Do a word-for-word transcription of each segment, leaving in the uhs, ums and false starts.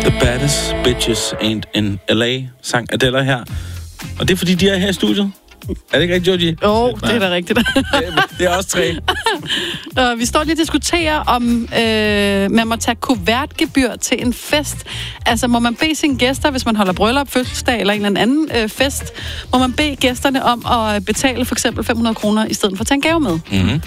The baddest bitches ain't in L A, sang Adele her. Og det er, fordi de er her i studiet. Er det ikke rigtigt, Georgie? Jo, oh, det er da rigtigt. Det er også tre. Uh, vi står lige og diskuterer, om øh, man må tage kuvertgebyr til en fest. Altså, må man bede sine gæster, hvis man holder bryllup, fødselsdag eller en eller anden øh, fest, må man bede gæsterne om at betale for eksempel fem hundrede kroner, i stedet for at tage en gave med. Mm-hmm.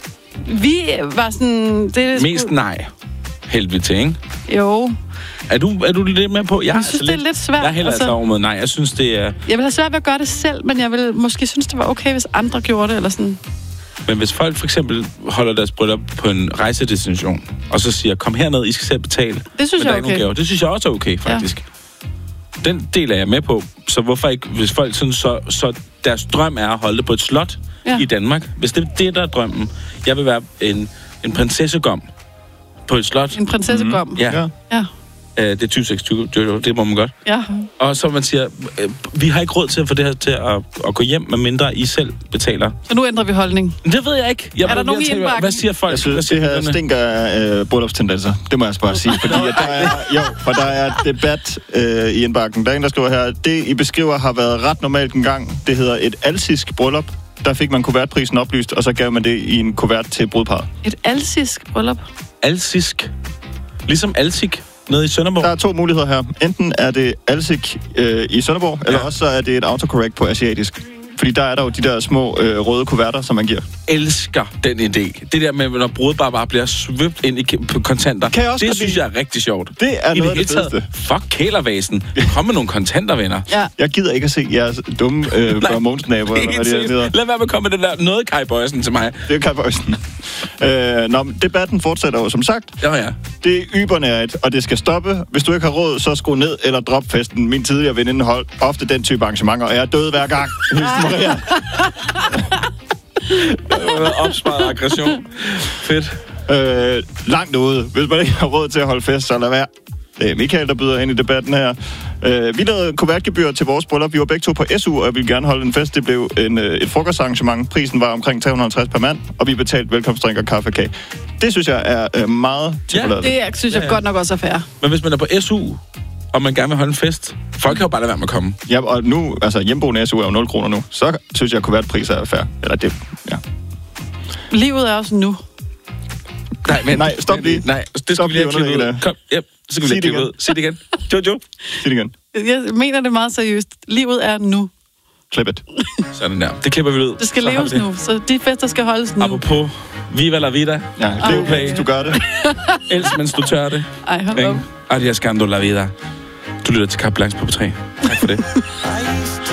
Vi var sådan... Det er Mest sku... nej. Helt vildt til, ikke? Jo. Er du, er du lidt med på? Jeg, jeg synes, det er lidt svært. Jeg er heller altså, altså over med nej. Jeg synes, det er... Jeg vil have svært ved at gøre det selv, men jeg vil måske synes, det var okay, hvis andre gjorde det, eller sådan... Men hvis folk for eksempel holder deres bryllup på en rejsedestination, og så siger, kom herned, I skal selv betale. Det synes jeg er okay. Gaver. Det synes jeg også er okay, faktisk. Ja. Den del er jeg med på. Så hvorfor ikke, hvis folk synes, så, så deres drøm er at holde det på et slot ja. i Danmark. Hvis det er det, der er drømmen. Jeg vil være en, en prinsessegom på et slot. En prinsessegom? Mm-hmm. Ja. Ja. Det er tyve seksogtyve, det må man godt. Ja. Og så man siger, vi har ikke råd til at få det her til at, at gå hjem, medmindre I selv betaler. Så nu ændrer vi holdning? Det ved jeg ikke. Jeg er der nogen i indbakken? Hvad siger folk? Jeg synes, det her stinker af øh, bryllupstendenser. Det må jeg altså bare sige. Fordi at der er, jo, for der er debat øh, i indbakken. Der er en, der skriver her, det I beskriver har været ret normalt en gang. Det hedder et alsisk bryllup. Der fik man kuvertprisen oplyst, og så gav man det i en kuvert til brudparret. Et alsisk bryllup? Alsisk? Ligesom alsik? Nede i Sønderborg? Der er to muligheder her. Enten er det alsik øh, i Sønderborg, ja. eller også så er det et autocorrect på asiatisk. Fordi der er der jo de der små øh, røde kuverter, som man giver. Elsker den idé. Det der med, når brudbar bare bliver svøbt ind i kontanter. Kan jeg også det synes jeg er rigtig sjovt. Det er I noget det af det bedste. Fuck kælervæsen. Kom med nogle kontanter, venner. Ja. Jeg gider ikke at se jeres dumme øh, Børge Mogens-naboer. Lad være med at komme med det der noget Kai Bøjsen til mig. Det er Kai Bøjsen. øh, nå, debatten fortsætter jo som sagt. Ja, ja. Det er ybernært, og det skal stoppe. Hvis du ikke har råd, så skru ned eller drop festen. Min tidligere veninde holdt ofte den type arrangementer, og jeg er død hver gang. Maria. Opsparet aggression. Fedt. Øh, langt ude. Hvis man ikke har råd til at holde fest, så lad være. Det er Michael, der byder ind i debatten her. Øh, vi lavede kuvertgebyr til vores bryllup. Vi var begge to på S U, og jeg ville gerne holde en fest. Det blev en, et frokostarrangement. Prisen var omkring tre hundrede og halvtreds per mand, og vi betalte velkomstdrink og kaffe og kage. Det synes jeg er øh, meget tilforladeligt. Ja, det synes jeg ja, ja. godt nok også er fair. Men hvis man er på S U, og man gerne vil holde en fest, folk kan jo bare lade være med at komme. Ja, og nu, altså hjemmeboende S U er jo nul kroner nu, så synes jeg, at kuvertpriser er fair. Eller det, ja. Livet er også nu. Nej, men, nej, stop lige. Nej, det skal vi lige have klippet ud. Kom, yep, så skal vi lige klippe ud. Sig det igen. Jojo. Sig det igen. Jeg mener det meget seriøst. Livet er nu. Klip it. Sådan der. Det klipper vi ud. Det skal så leves nu, så de fester skal holdes nu. Apropos Viva la vida. Ja, lev okay. Mens du gør det. Elsk, mens du tør det. Ej, hold op. Adios, Gando la vida. Du lytter til Carte Blanche på P tre. Tak for det.